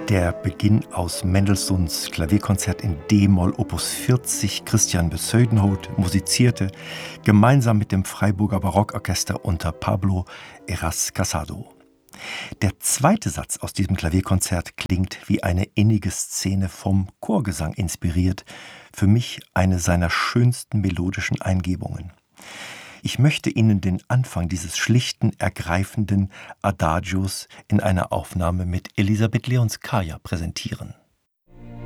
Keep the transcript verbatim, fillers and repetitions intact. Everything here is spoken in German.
Der Beginn aus Mendelssohns Klavierkonzert in D-Moll Opus vierzig. Christian Bezuidenhout musizierte gemeinsam mit dem Freiburger Barockorchester unter Pablo Heras Casado. Der zweite Satz aus diesem Klavierkonzert klingt wie eine innige Szene vom Chorgesang inspiriert, für mich eine seiner schönsten melodischen Eingebungen. Ich möchte Ihnen den Anfang dieses schlichten, ergreifenden Adagios in einer Aufnahme mit Elisabeth Leonskaya präsentieren.